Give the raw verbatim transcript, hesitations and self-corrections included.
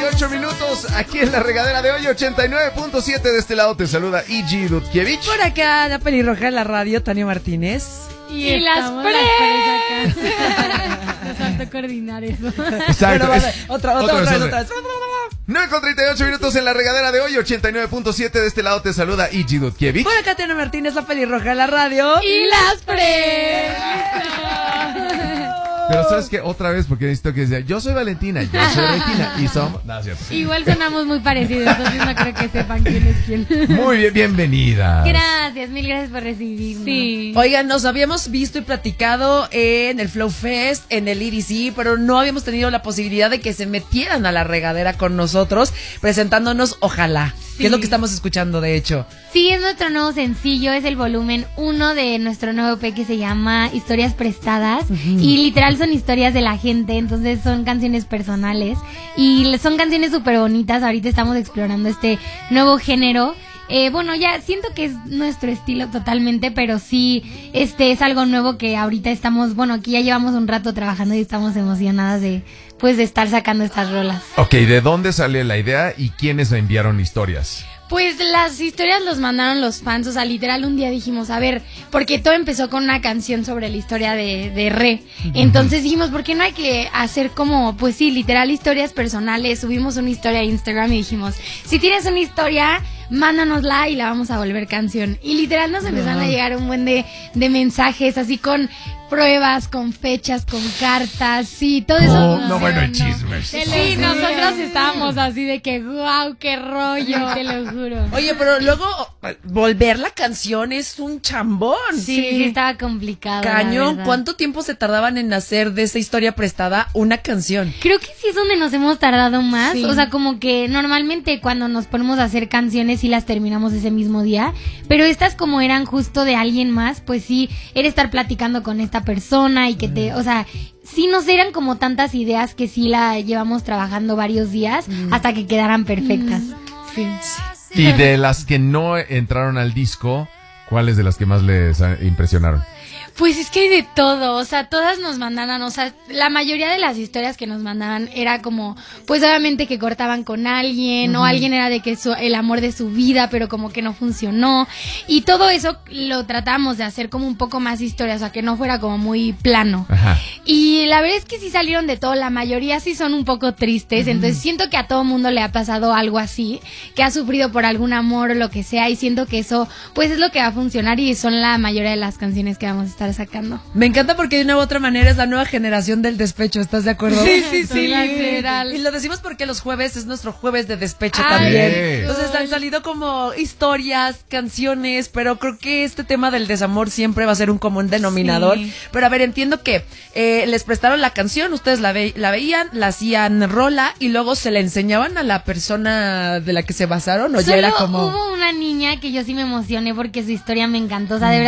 y ocho minutos aquí en la regadera de hoy, ochenta y nueve punto siete. De este lado te saluda Igi Dudkiewicz. Por acá, la pelirroja en la radio, Tania Martínez. Y, y las pres. Nos faltó coordinar eso. Exacto. Bueno, es, vale, otra, otra, otra, otra, otra. nueve con treinta y ocho minutos en la regadera de hoy, ochenta y nueve punto siete. De este lado te saluda Igi Dudkiewicz. Por acá, Tania Martínez, la pelirroja en la radio. Y las pres. Pero ¿sabes qué? Otra vez, porque necesito que decía, yo soy Valentina, yo soy Regina, y somos... No, cierto. Igual sonamos muy parecidos, entonces no creo que sepan quién es quién. Muy bien, bienvenida. Gracias, mil gracias por recibirme. Sí. Oigan, nos habíamos visto y platicado en el Flow Fest, en el E D C, pero no habíamos tenido la posibilidad de que se metieran a la regadera con nosotros, presentándonos Ojalá, sí. Que es lo que estamos escuchando, de hecho. Sí, es nuestro nuevo sencillo, es el volumen uno de nuestro nuevo E P que se llama Historias Prestadas, uh-huh. Y literal son historias de la gente, entonces son canciones personales y son canciones súper bonitas. Ahorita estamos explorando este nuevo género. Eh, bueno, ya siento que es nuestro estilo totalmente, pero sí, este es algo nuevo que ahorita estamos, bueno, aquí ya llevamos un rato trabajando y estamos emocionadas de, pues, de estar sacando estas rolas. Ok, ¿de dónde sale la idea y quiénes enviaron historias? Pues las historias los mandaron los fans, o sea, literal un día dijimos, a ver, porque todo empezó con una canción sobre la historia de, de Re, entonces dijimos, ¿por qué no hay que hacer como, pues sí, literal historias personales? Subimos una historia a Instagram y dijimos, si tienes una historia, mándanosla y la vamos a volver canción, y literal nos empezaron a llegar un buen de, de mensajes, así con pruebas, con fechas, con cartas, sí, todo eso. Oh, no, bueno, chismes. Sí, sí, nosotros estábamos así de que, wow, qué rollo, te lo juro. Oye, pero luego volver la canción es un chambón. Sí, sí, sí estaba complicado. Cañón, ¿cuánto tiempo se tardaban en hacer de esa historia prestada una canción? Creo que sí es donde nos hemos tardado más, sí. O sea, como que normalmente cuando nos ponemos a hacer canciones sí las terminamos ese mismo día, pero estas como eran justo de alguien más, pues sí, era estar platicando con esta persona y que te, o sea, sí nos eran como tantas ideas que sí la llevamos trabajando varios días mm. hasta que quedaran perfectas. Mm. Sí. Y de las que no entraron al disco, ¿cuáles de las que más les impresionaron? Pues es que hay de todo, o sea, todas nos mandaban, o sea, la mayoría de las historias que nos mandaban era como, pues obviamente que cortaban con alguien, uh-huh. O alguien era de que su, el amor de su vida, pero como que no funcionó, y todo eso lo tratamos de hacer como un poco más historia, o sea, que no fuera como muy plano. Ajá. Y la verdad es que sí salieron de todo, la mayoría sí son un poco tristes, uh-huh. Entonces siento que a todo mundo le ha pasado algo así, que ha sufrido por algún amor o lo que sea, y siento que eso, pues es lo que va a funcionar y son la mayoría de las canciones que vamos a estar sacando. Me encanta porque de una u otra manera es la nueva generación del despecho, ¿estás de acuerdo? Sí, sí, sí. Literal. Y lo decimos porque los jueves es nuestro jueves de despecho Ay, también. Sí. Entonces han salido como historias, canciones, pero creo que este tema del desamor siempre va a ser un común denominador. Sí. Pero a ver, entiendo que eh, les prestaron la canción, ustedes la, ve la veían, la hacían rola y luego se la enseñaban a la persona de la que se basaron, o Solo ya era como... hubo una niña que yo sí me emocioné porque su historia me encantó, o sea, de verdad